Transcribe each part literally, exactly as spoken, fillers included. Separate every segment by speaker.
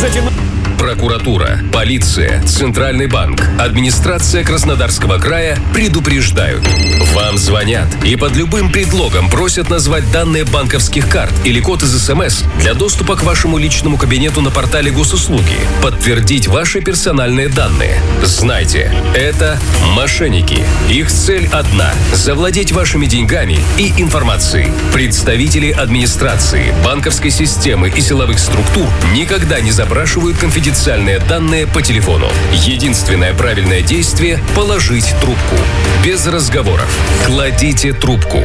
Speaker 1: Слушайте... Прокуратура, полиция, Центральный банк, администрация Краснодарского края предупреждают. Вам звонят и под любым предлогом просят назвать данные банковских карт или код из СМС для доступа к вашему личному кабинету на портале госуслуги, подтвердить ваши персональные данные. Знайте, это мошенники. Их цель одна – завладеть вашими деньгами и информацией. Представители администрации, банковской системы и силовых структур никогда не запрашивают конфиденциальные Специальные данные по телефону. Единственное правильное действие – положить трубку. Без разговоров. Кладите трубку.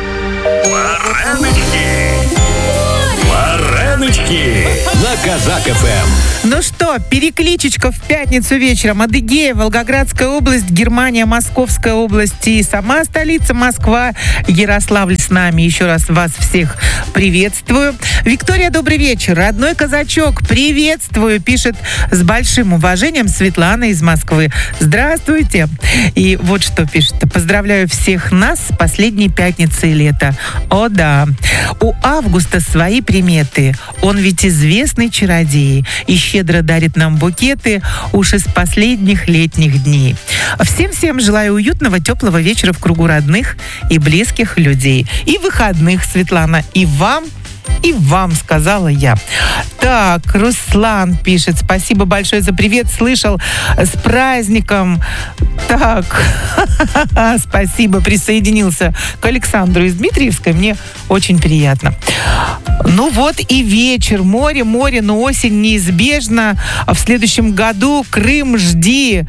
Speaker 2: Бараночки! Бараночки! На Казак эф эм.
Speaker 3: Ну что, перекличечка в пятницу вечером. Адыгея, Волгоградская область, Германия, Московская область и сама столица Москва, Ярославль с нами. Еще раз вас всех приветствую. Виктория, добрый вечер. Родной казачок, приветствую, пишет с большим уважением Светлана из Москвы. Здравствуйте. И вот что пишет. Поздравляю всех нас с последней пятницей лета. О да. У Августа свои приметы. Он ведь известный чародей и щедро дарит нам букеты уж из последних летних дней. Всем-всем желаю уютного, теплого вечера в кругу родных и близких людей. И выходных, Светлана, и вам, и вам, сказала я. Так, Руслан пишет. Спасибо большое за привет. Слышал, с праздником. Так, спасибо. Присоединился к Александру из Дмитриевской. Мне очень приятно. Ну вот и вечер. Море, море, но осень неизбежна. В следующем году Крым жди.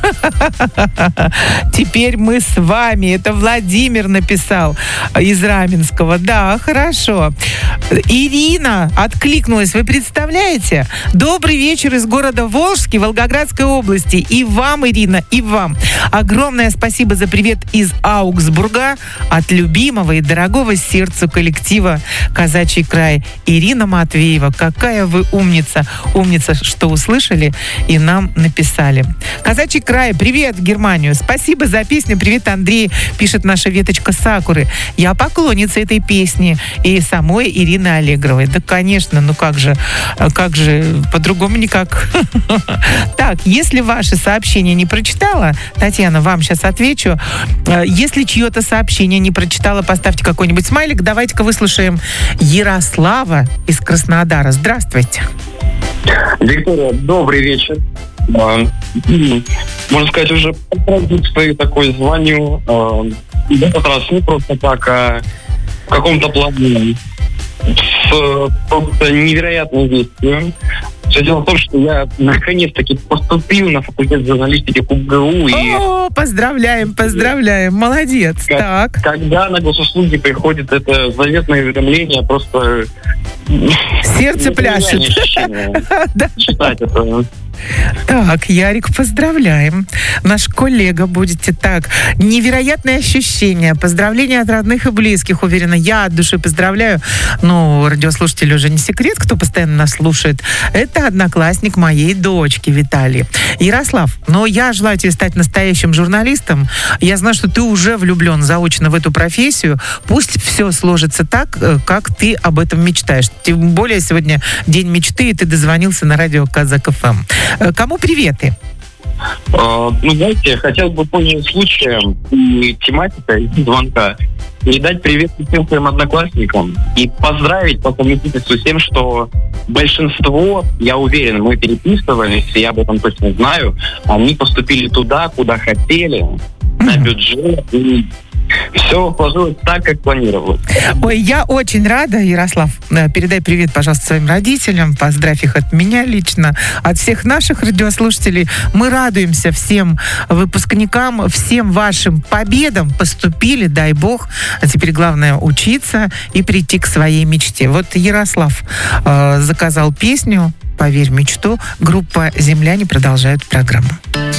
Speaker 3: Теперь мы с вами. Это Владимир написал из Раменского. Да, хорошо. Ирина откликнулась. Вы представляете? Добрый вечер из города Волжский, Волгоградской области. И вам, Ирина, и вам. Огромное спасибо за привет из Аугсбурга от любимого и дорогого сердцу коллектива «Казачий край». Ирина Матвеева. Какая вы умница. Умница, что услышали и нам написали. «Казачий край, привет в Германию. Спасибо за песню. Привет, Андрей», пишет наша веточка Сакуры. Я поклонница этой песни и самой Ирины Аллегровой. Да, конечно, ну как же, как же, по-другому никак. Так, если ваше сообщение не прочитала, Татьяна, вам сейчас отвечу. Если чье-то сообщение не прочитала, поставьте какой-нибудь смайлик. Давайте-ка выслушаем Ярослава из Краснодара. Здравствуйте.
Speaker 4: Виктория, добрый вечер. Можно сказать, уже по традиции такой звоню. В этот раз не просто так, а в каком-то плане с просто невероятной вестью. Все дело в том, что я наконец-таки поступил на факультет журналистики КУГУ. И...
Speaker 3: О, поздравляем, поздравляем, молодец.
Speaker 4: Как,
Speaker 3: так.
Speaker 4: Когда на госуслуги приходит это заветное уведомление, просто...
Speaker 3: Сердце пляшет.
Speaker 4: Читать это...
Speaker 3: Так, Ярик, поздравляем. Наш коллега будете. Так, невероятные ощущения. Поздравления от родных и близких, уверена. Я от души поздравляю. Ну, радиослушатели уже не секрет, кто постоянно нас слушает. Это одноклассник моей дочки Виталий. Ярослав, но я желаю тебе стать настоящим журналистом. Я знаю, что ты уже влюблен заочно в эту профессию. Пусть все сложится так, как ты об этом мечтаешь. Тем более сегодня день мечты, и ты дозвонился на радио Казак эф эм. Кому приветы?
Speaker 4: Uh, ну, знаете, я хотел бы пользоваться случаем и тематикой звонка передать привет всем своим одноклассникам и поздравить по совместительству с тем, что большинство, я уверен, мы переписывались, я об этом точно знаю, они поступили туда, куда хотели, mm-hmm. на бюджет, и все сложилось так, как планировалось.
Speaker 3: Ой, я очень рада, Ярослав. Передай привет, пожалуйста, своим родителям. Поздравь их от меня лично, от всех наших радиослушателей. Мы радуемся всем выпускникам, всем вашим победам. Поступили, дай бог. А теперь главное учиться и прийти к своей мечте. Вот Ярослав э, заказал песню «Поверь в мечту». Группа «Земляне» продолжает программу.